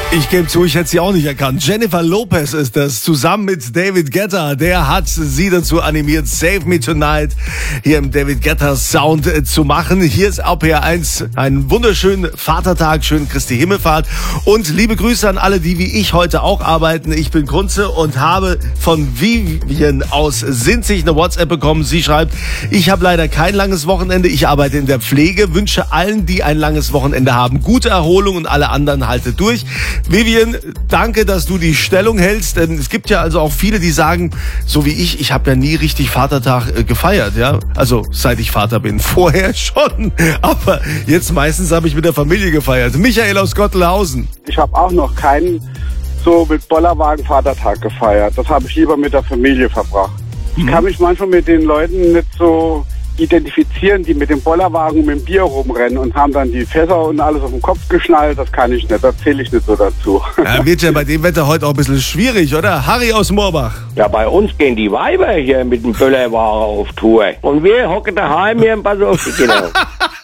Ich gebe zu, ich hätte sie auch nicht erkannt. Jennifer Lopez ist das, zusammen mit David Guetta. Der hat sie dazu animiert, Save Me Tonight hier im David Guetta Sound zu machen. Hier ist RPR1, einen wunderschönen Vatertag, schönen Christi Himmelfahrt. Und liebe Grüße an alle, die wie ich heute auch arbeiten. Ich bin Kunze und habe von Vivian aus Sinzig eine WhatsApp bekommen. Sie schreibt, ich habe leider kein langes Wochenende. Ich arbeite in der Pflege, wünsche allen, die ein langes Wochenende haben, gute Erholung und alle anderen haltet durch. Vivian, danke, dass du die Stellung hältst, denn es gibt ja also auch viele, die sagen, so wie ich habe ja nie richtig Vatertag gefeiert, ja, also seit ich Vater bin, vorher schon, aber jetzt meistens habe ich mit der Familie gefeiert. Michael aus Gottelhausen. Ich habe auch noch keinen so mit Bollerwagen Vatertag gefeiert, das habe ich lieber mit der Familie verbracht. Ich kann mich manchmal mit den Leuten nicht so identifizieren, die mit dem Bollerwagen mit dem Bier rumrennen und haben dann die Fässer und alles auf den Kopf geschnallt. Das kann ich nicht, das zähle ich nicht so dazu. Ja, wird ja bei dem Wetter heute auch ein bisschen schwierig, oder? Harry aus Moorbach. Ja, bei uns gehen die Weiber hier mit dem Bollerwagen auf Tour. Und wir hocken daheim hier im Pass auf, genau.